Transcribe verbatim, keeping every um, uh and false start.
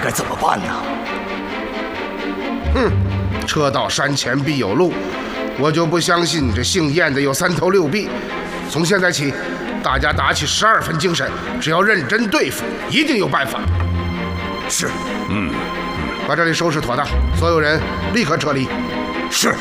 该怎么办呢？ 哼，车到山前必有路，我就不相信这姓燕的有三头六臂。从现在起，大家打起十二分精神，只要认真对付，一定有办法。 是， 嗯，把这里收拾妥当，所有人立刻撤离。 是。